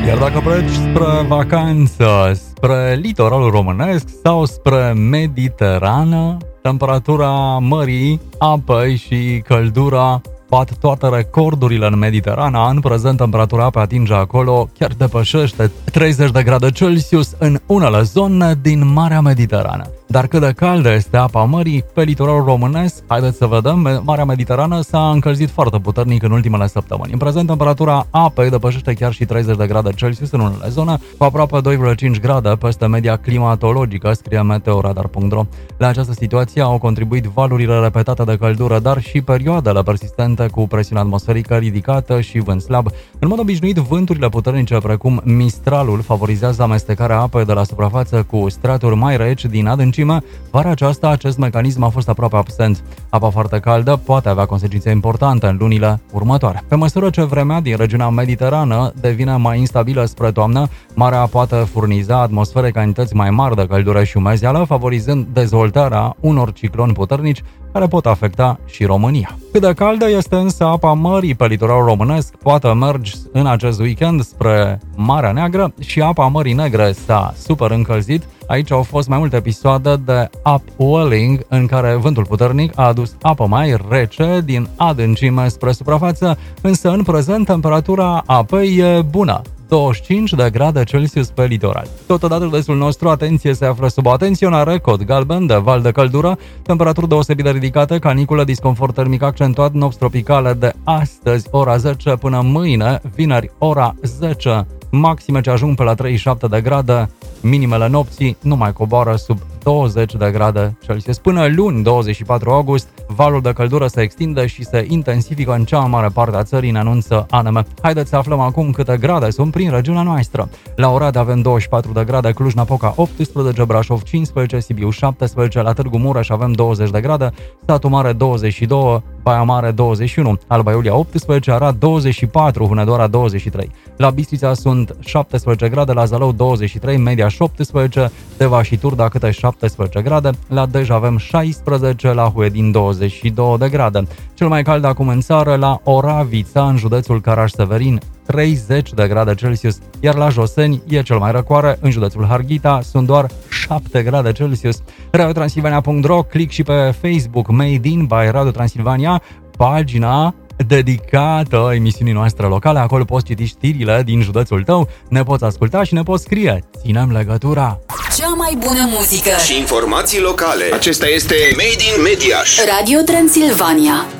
Iar dacă pleci spre vacanță, spre litoralul românesc sau spre Mediterană, temperatura mării, apei și căldura bat toate recordurile în Mediterana. În prezent, temperatura apei atinge acolo, chiar depășește 30 de grade Celsius în unele zone din Marea Mediterană. Dar cât de caldă este apa mării pe litoralul românesc? Haideți să vedem. Marea Mediterană s-a încălzit foarte puternic în ultimele săptămâni. În prezent, temperatura apei depășește chiar și 30 de grade Celsius în unele zone, cu aproape 2,5 grade peste media climatologică, scrie meteoradar.ro. La această situație au contribuit valurile repetate de căldură, dar și perioadele persistente cu presiune atmosferică ridicată și vânt slab. În mod obișnuit, vânturile puternice precum Mistralul favorizează amestecarea apei de la suprafață cu straturi mai reci din adâncime. Vara aceasta, acest mecanism a fost aproape absent. Apa foarte caldă poate avea consecințe importante în lunile următoare. Pe măsură ce vremea din regiunea mediterană devine mai instabilă spre toamnă, marea poate furniza atmosferei cantități mai mari de căldură și umezeală, favorizând dezvoltarea unor cicloni puternici care pot afecta și România. Cât de caldă este însă apa mării pe litoralul românesc, poate mergi în acest weekend spre Marea Neagră și apa Mării Negre s-a super încălzit. Aici au fost mai multe episoade de upwelling în care vântul puternic a adus apă mai rece din adâncime spre suprafață, însă în prezent temperatura apei e bună. 25 de grade Celsius pe litoral. Totodată județul nostru, atenție, se află sub o atenționare, cod galben de val de căldură, temperaturi deosebit de ridicate, caniculă, disconfort termic accentuat, nopți tropicale de astăzi, ora 10 până mâine, vineri, ora 10, maxime ce ajung pe la 37 de grade, minimele nopții nu mai coboară sub 20 de grade Celsius. Până luni, 24 august, valul de căldură se extinde și se intensifică în cea mai mare parte a țării, ne anunță ANM. Haideți să aflăm acum câte grade sunt prin regiunea noastră. La Oradea avem 24 de grade, Cluj-Napoca 18, Brașov 15, Sibiu 17, la Târgu Mureș avem 20 de grade, Satu Mare 22, Baia Mare 21, Alba Iulia 18, Arad 24, Hunedoara 23. La Bistrița sunt 17 grade, la Zalău 23, Media 17, Teva și Turda câte 17 grade, la Dej avem 16, la Huedin 22 de grade. Cel mai cald acum în țară la Oravița, în județul Caraș-Severin, 30 de grade Celsius, iar la Joseni e cel mai răcoare, în județul Harghita sunt doar 7 grade Celsius. RadioTransilvania.ro, click și pe Facebook Made in by Radio Transilvania, pagina dedicată emisiunii noastre locale. Acolo poți citi știrile din județul tău, ne poți asculta și ne poți scrie. Ținem legătura! Cea mai bună muzică și informații locale. Acesta este Made in Mediaș. Radio Transilvania.